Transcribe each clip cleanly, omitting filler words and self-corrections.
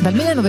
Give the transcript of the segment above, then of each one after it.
Dal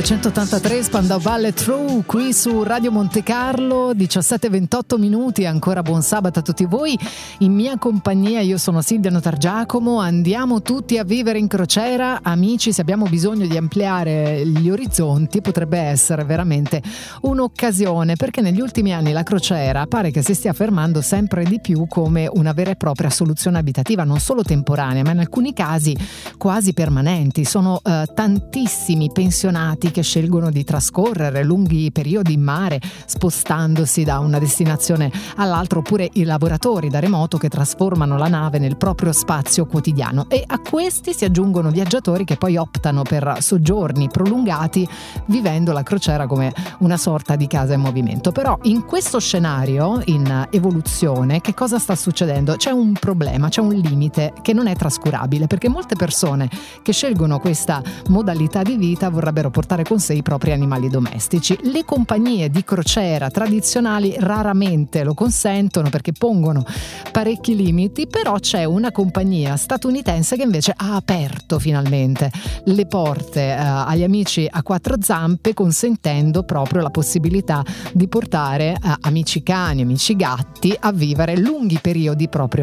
1983 Spandau Ballet Through qui su Radio Monte Carlo, 17:28 minuti, ancora buon sabato a tutti voi. In mia compagnia io sono Silvia Notargiacomo, andiamo tutti a vivere in crociera. Amici, se abbiamo bisogno di ampliare gli orizzonti potrebbe essere veramente un'occasione, perché negli ultimi anni la crociera pare che si stia affermando sempre di più come una vera e propria soluzione abitativa, non solo temporanea ma in alcuni casi quasi permanenti. Sono tantissimi pensionati che scelgono di trascorrere lunghi periodi in mare spostandosi da una destinazione all'altra, oppure i lavoratori da remoto che trasformano la nave nel proprio spazio quotidiano, e a questi si aggiungono viaggiatori che poi optano per soggiorni prolungati vivendo la crociera come una sorta di casa in movimento. Però in questo scenario in evoluzione che cosa sta succedendo? C'è un problema, c'è un limite che non è trascurabile, perché molte persone che scelgono questa modalità di vita vorrebbero portare con sé i propri animali domestici. Le compagnie di crociera tradizionali raramente lo consentono perché pongono parecchi limiti, però c'è una compagnia statunitense che invece ha aperto finalmente le porte agli amici a quattro zampe, consentendo proprio la possibilità di portare amici cani, amici gatti a vivere lunghi periodi proprio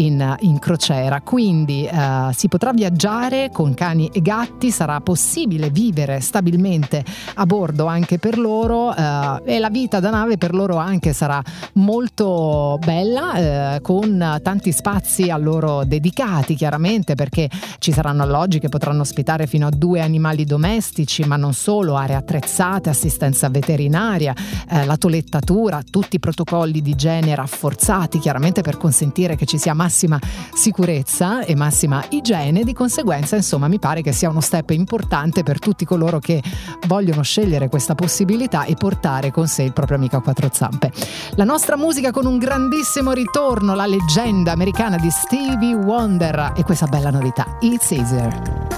in crociera. Quindi si potrà viaggiare con cani e gatti, sarà possibile vivere stabilmente a bordo anche per loro, e la vita da nave per loro anche sarà molto bella, con tanti spazi a loro dedicati, chiaramente, perché ci saranno alloggi che potranno ospitare fino a 2 animali domestici, ma non solo, aree attrezzate, assistenza veterinaria, la toilettatura, tutti i protocolli di igiene rafforzati, chiaramente per consentire che ci sia massima sicurezza e massima igiene. Di conseguenza, insomma, mi pare che sia uno step importante per tutti coloro che vogliono scegliere questa possibilità e portare con sé il proprio amico a quattro zampe. La nostra musica con un grandissimo ritorno, la leggenda americana di Stevie Wonder e questa bella novità, It's Easier.